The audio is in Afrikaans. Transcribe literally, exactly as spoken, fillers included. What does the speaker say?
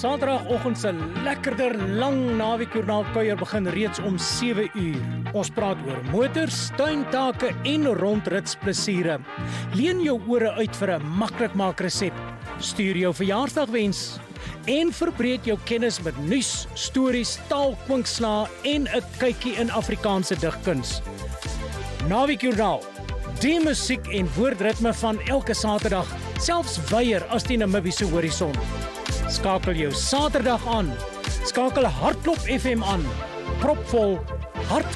Saterdagoggend se lekkerder lang naweekjoernaal kuier begin reeds om sewe uur. Ons praat oor motors, tuintake en rondritsplesiere. Leen jou ore uit vir 'n maklikmaak resep. Stuur jou verjaarsdagwens en verbreek jou kennis met nuus, stories, taalkwinkslae en 'n kykie in Afrikaanse digkuns. Naweekjoernaal, die musiek en woordritme van elke Saterdag, selfs weier as die Namibiese horison. Skakel jou Saterdag aan. Skakel Hartklop F M aan. Propvol, hart